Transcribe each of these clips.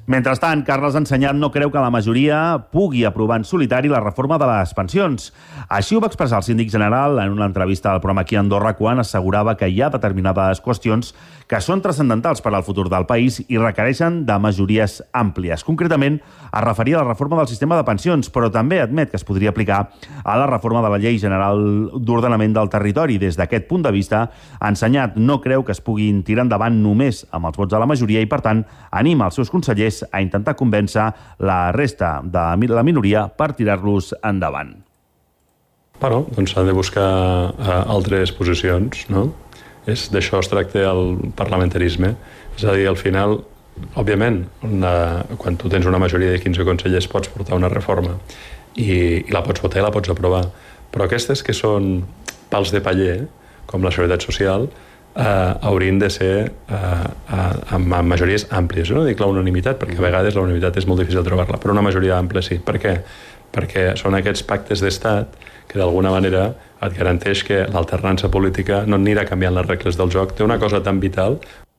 Mentrestant, Carles Ensenyat no creu que la majoria pugui aprovar en solitari la reforma de les pensions. Així ho va expressar el síndic general en una entrevista al programa Aquí a Andorra quan assegurava que hi ha determinades qüestions que són transcendentals per al futur del país i requereixen de majories àmplies. Concretament, es referia a la reforma del sistema de pensions, però també admet que es podria aplicar a la reforma de la Llei General d'Ordenament del Territori. Des d'aquest punt de vista, Ensenyat no creu que es puguin tirar endavant només amb els vots de la majoria i, per tant, anima els seus consellers a intentar convèncer la resta de la minoria per tirar-los endavant. Bueno, doncs s'han de buscar altres posicions, no? D'això es tracta el parlamentarisme. És a dir, al final, òbviament, quan tu tens una majoria de 15 consellers pots portar una reforma i la pots votar i la pots aprovar. Però aquestes que són pals de paller, com la Seguretat Social, haurien de ser amb majories àmplies. No dic la unanimitat, perquè a vegades la unanimitat és molt difícil trobar-la, però una majoria àmplia sí. Per què? Perquè són aquests pactes d'estat que d'alguna manera et garanteix que l'alternança política no anirà canviant les regles del joc. Té una cosa tan vital.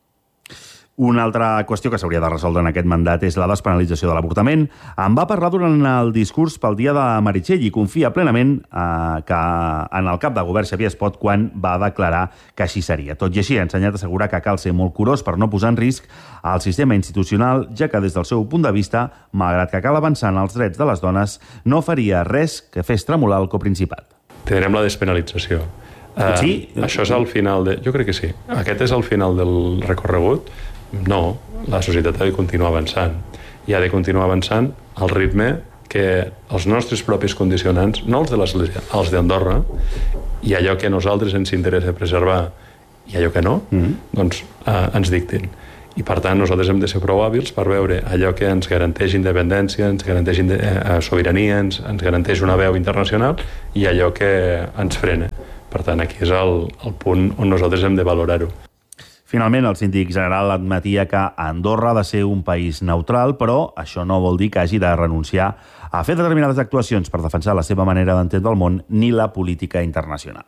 Una altra qüestió que s'hauria de resoldre en aquest mandat és la despenalització de l'avortament. En va parlar durant el discurs pel dia de Meritxell i confia plenament que en el cap de govern Xavier Espot quan va declarar que així seria. Tot i així, ha Ensenyat assegurar que cal ser molt curós per no posar en risc el sistema institucional, ja que des del seu punt de vista, malgrat que cal avançar en els drets de les dones, no faria res que fes tremolar el coprincipat. Tindrem la despenalització. Sí? Això és el final de... Jo crec que sí. Aquest és el final del recorregut. No, la societat ha de continuar avançant. I ha de continuar avançant al ritme que els nostres propis condicionants, no els de l'Església, els d'Andorra, i allò que a nosaltres ens interessa preservar i allò que no, doncs ens dictin. I per tant nosaltres hem de ser prou hàbils per veure allò que ens garanteix independència, ens garanteix sobirania, ens garanteix una veu internacional i allò que ens frena. Per tant, aquí és el punt on nosaltres hem de valorar-ho. Finalment, el síndic general admetia que Andorra ha de ser un país neutral, però això no vol dir que hagi de renunciar a fer determinades actuacions per defensar la seva manera d'entendre el món ni la política internacional.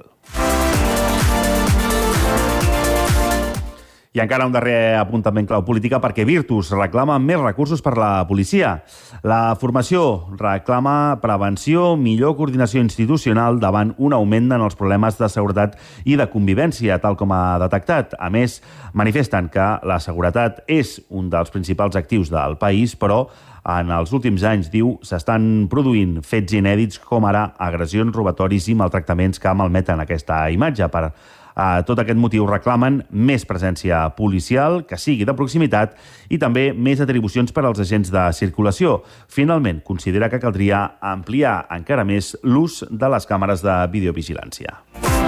I encara un darrer apuntament clau política perquè Virtus reclama més recursos per la policia. La formació reclama prevenció, millor coordinació institucional davant un augment en els problemes de seguretat i de convivència, tal com ha detectat. A més, manifesten que la seguretat és un dels principals actius del país, però en els últims anys, diu, s'estan produint fets inèdits com ara agressions, robatoris i maltractaments que malmeten aquesta imatge. Per tot aquest motiu reclamen més presència policial, que sigui de proximitat, i també més atribucions per als agents de circulació. Finalment, considera que caldria ampliar encara més l'ús de les càmeres de videovigilància.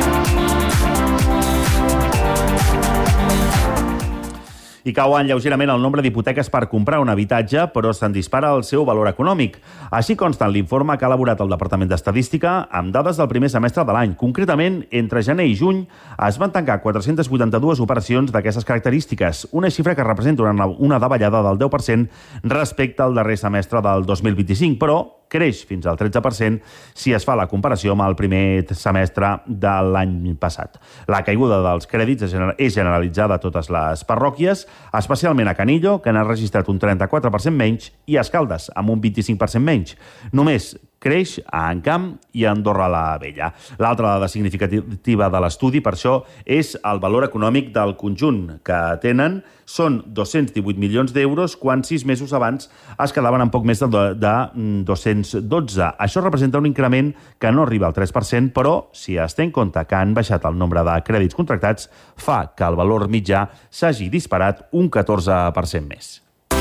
I cauen lleugerament el nombre d'hipoteques per comprar un habitatge, però se'n dispara el seu valor econòmic. Així consta en l'informe que ha elaborat el Departament d'Estadística amb dades del primer semestre de l'any. Concretament, entre gener i juny es van tancar 482 operacions d'aquestes característiques, una xifra que representa una davallada del 10% respecte al darrer semestre del 2025, però creix fins al 13% si es fa la comparació amb el primer semestre de l'any passat. La caiguda dels crèdits és generalitzada a totes les parròquies, especialment a Canillo, que n'ha registrat un 34% menys, i a Escaldes, amb un 25% menys. Només creix a Encamp i a Andorra la Vella. L'altra dada significativa de l'estudi, per això, és el valor econòmic del conjunt que tenen. Són 218 milions d'euros, quan 6 mesos abans es quedaven en poc més de 212. Això representa un increment que no arriba al 3%, però, si es té en compte que han baixat el nombre de crèdits contractats, fa que el valor mitjà s'hagi disparat un 14% més.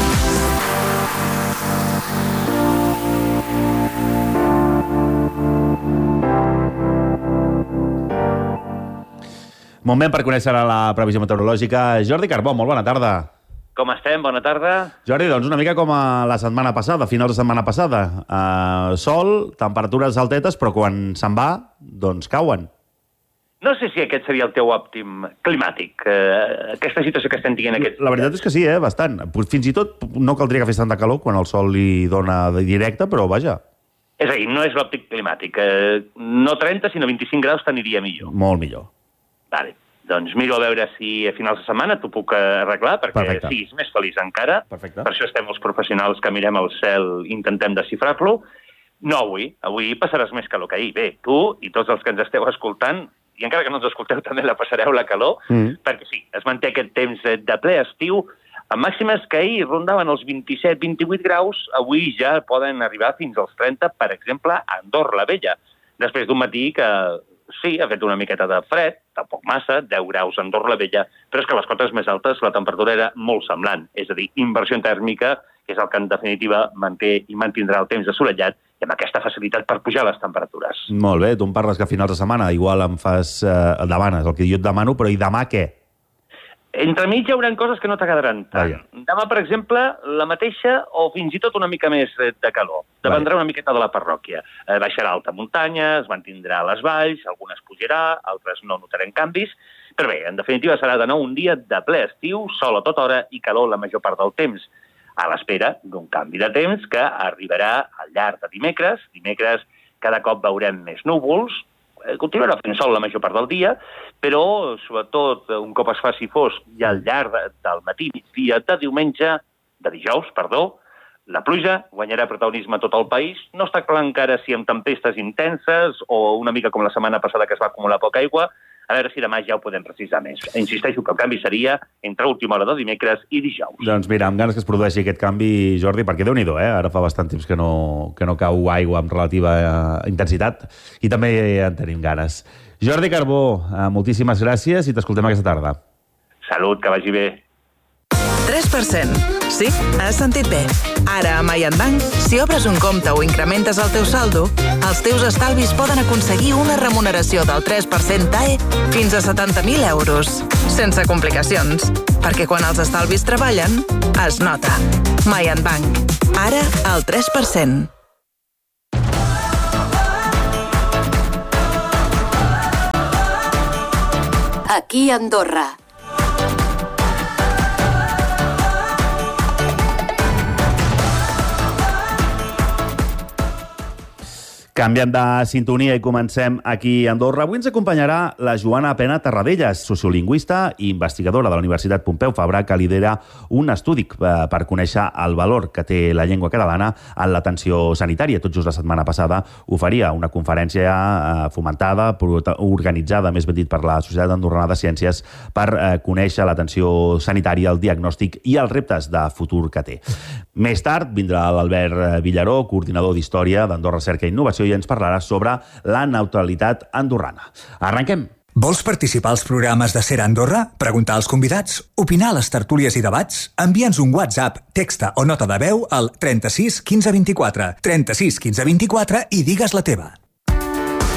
Moment per conèixer la previsió meteorològica. Jordi Carbó, molt bona tarda. Com estem? Bona tarda. Jordi, doncs una mica com a la setmana passada, finals de setmana passada. Sol, temperatures altetes, però quan se'n va, doncs cauen. No sé si aquest seria el teu òptim climàtic, aquesta situació que estem dient aquests dies. La veritat és que sí, bastant. Fins i tot no caldria que fes tanta calor quan el sol li dona directe, però vaja. És a dir, no és l'òptic climàtic. No 30, sinó 25 graus t'aniria millor. Molt millor. Vale. Doncs miro a veure si a finals de setmana t'ho puc arreglar perquè siguis més feliç encara. Perfecte. Per això estem els professionals que mirem el cel i intentem desxifrar-lo. No avui. Avui passaràs més calor que ahir. Bé, tu i tots els que ens esteu escoltant, i encara que no ens escolteu també la passareu la calor, perquè sí, es manté aquest temps de ple estiu, amb màximes que ahir rondaven els 27-28 graus, avui ja poden arribar fins als 30, per exemple, a Andorra la Vella, després d'un matí que sí, ha fet una miqueta de fred, tampoc massa, 10 graus a Andorra la Vella, però és que a les cotes més altes la temperatura era molt semblant, és a dir, inversió tèrmica, que és el que en definitiva manté i mantindrà el temps assolellat i amb aquesta facilitat per pujar les temperatures. Molt bé, tu em parles que a finals de setmana igual em fas demanes el que jo et demano, però i demà què? Entremig hi haurà coses que no t'agradaran tant. Demà, per exemple, la mateixa o fins i tot una mica més de calor. Dependrà una miqueta de la parròquia. Baixarà a alta muntanya, es mantindrà a les valls, algunes pujarà, altres no notarem canvis, però bé, en definitiva serà de nou un dia de ple estiu, sol a tota hora i calor la major part del temps, a l'espera d'un canvi de temps que arribarà al llarg de dimecres. Dimecres cada cop veurem més núvols, continuarà fent sol la major part del dia, però sobretot un cop es faci fosc i al llarg del matí, migdia de dijous, la pluja guanyarà protagonisme a tot el país. No està clar encara si amb tempestes intenses o una mica com la setmana passada que es va acumular poca aigua. A veure si demà ja ho podem precisar més. Insisteixo que el canvi seria entre última hora de dimecres i dijous. Doncs mira, amb ganes que es produeixi aquest canvi, Jordi, perquè Déu-n'hi-do, ara fa bastant temps que no cau aigua amb relativa intensitat i també en tenim ganes. Jordi Carbó, moltíssimes gràcies i t'escoltem aquesta tarda. Salut, que vagi bé. 3%. Sí, has sentit bé. Ara, a Mayan Bank, si obres un compte o incrementes el teu saldo, els teus estalvis poden aconseguir una remuneració del 3% TAE fins a 70.000 euros. Sense complicacions. Perquè quan els estalvis treballen, es nota. Mayan Bank. Ara, al 3%. Aquí a Andorra. Canviant de sintonia i comencem aquí a Andorra. Avui ens acompanyarà la Joana Pena Tarradellas, sociolingüista i investigadora de la Universitat Pompeu Fabra, que lidera un estudi per conèixer el valor que té la llengua catalana en l'atenció sanitària. Tot just la setmana passada oferia una conferència fomentada, organitzada, més ben dit, per la Societat Andorrana de Ciències per conèixer l'atenció sanitària, el diagnòstic i els reptes de futur que té. Més tard vindrà l'Albert Villaró, coordinador d'Història d'Andorra Cerca i Innovació, i ens parlarà sobre la neutralitat andorrana. Arrenquem! Vols participar als programes de Ser Andorra? Preguntar als convidats? Opinar a les tertúlies i debats? Envia'ns un WhatsApp, texta o nota de veu al 36 15 24. 36 15 24 i digues la teva.